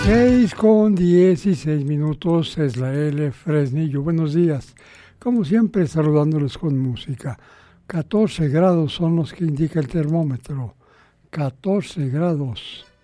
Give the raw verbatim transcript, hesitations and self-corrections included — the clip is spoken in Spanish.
Seis con dieciséis minutos es la L Fresnillo. Buenos días. Como siempre, saludándoles con música. catorce grados son los que indica el termómetro. catorce grados.